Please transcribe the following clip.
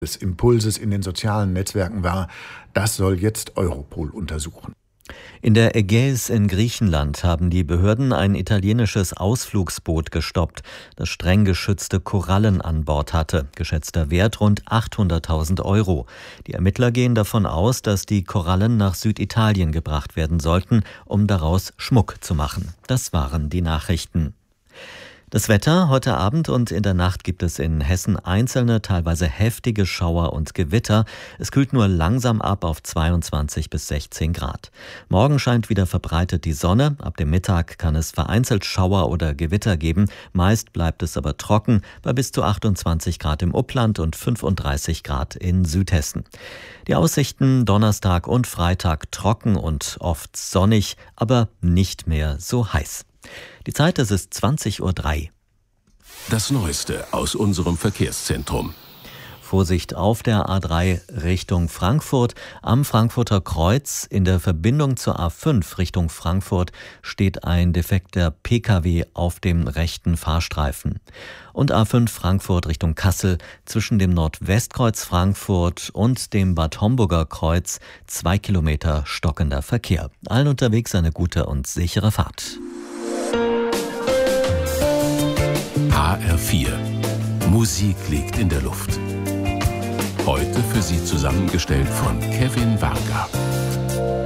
des Impulses in den sozialen Netzwerken war, das soll jetzt Europol untersuchen. In der Ägäis in Griechenland haben die Behörden ein italienisches Ausflugsboot gestoppt, das streng geschützte Korallen an Bord hatte. Geschätzter Wert rund 800.000 €. Die Ermittler gehen davon aus, dass die Korallen nach Süditalien gebracht werden sollten, um daraus Schmuck zu machen. Das waren die Nachrichten. Das Wetter: Heute Abend und in der Nacht gibt es in Hessen einzelne, teilweise heftige Schauer und Gewitter. Es kühlt nur langsam ab auf 22 bis 16 Grad. Morgen scheint wieder verbreitet die Sonne. Ab dem Mittag kann es vereinzelt Schauer oder Gewitter geben. Meist bleibt es aber trocken bei bis zu 28 Grad im Upland und 35 Grad in Südhessen. Die Aussichten: Donnerstag und Freitag trocken und oft sonnig, aber nicht mehr so heiß. Die Zeit, es ist 20:03 Uhr. Das Neueste aus unserem Verkehrszentrum. Vorsicht auf der A3 Richtung Frankfurt. Am Frankfurter Kreuz in der Verbindung zur A5 Richtung Frankfurt steht ein defekter Pkw auf dem rechten Fahrstreifen. Und A5 Frankfurt Richtung Kassel zwischen dem Nordwestkreuz Frankfurt und dem Bad Homburger Kreuz 2 Kilometer stockender Verkehr. Allen unterwegs eine gute und sichere Fahrt. HR4. Musik liegt in der Luft. Heute für Sie zusammengestellt von Kevin Varga.